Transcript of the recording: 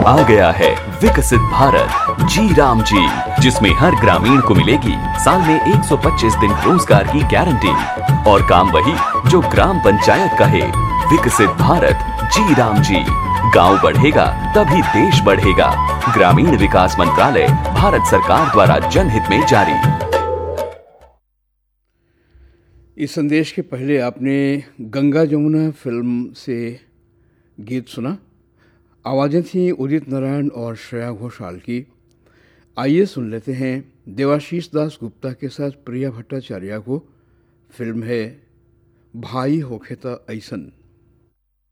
आ गया है विकसित भारत जी राम जी, जिसमें हर ग्रामीण को मिलेगी साल में 125 दिन रोजगार की गारंटी और काम वही जो ग्राम पंचायत कहे। विकसित भारत जी राम जी, गांव बढ़ेगा तभी देश बढ़ेगा। ग्रामीण विकास मंत्रालय, भारत सरकार द्वारा जनहित में जारी। इस संदेश के पहले आपने गंगा जमुना फिल्म से गीत सुना। आवाज़ें थीं उदित नारायण और श्रेया घोषाल की। आइए सुन लेते हैं देवाशीष दास गुप्ता के साथ प्रिया भट्टाचार्य को। फिल्म है भाई होखे त ऐसन।